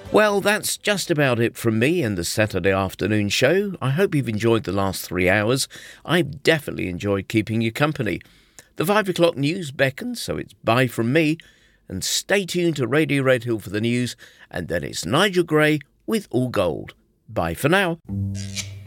Well, that's just about it from me and the Saturday afternoon show. I hope you've enjoyed the last 3 hours. I've definitely enjoyed keeping you company. The 5 o'clock news beckons, so it's bye from me. And stay tuned to Radio Redhill for the news. And then it's Nigel Gray with All Gold. Bye for now.